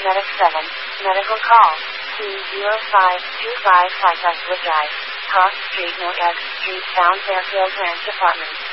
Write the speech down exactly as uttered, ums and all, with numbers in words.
Medic seven, medical call. two zero five two five five Westwood Drive, Cross Street, North X Street, Bound Fairfield Ranch Apartments.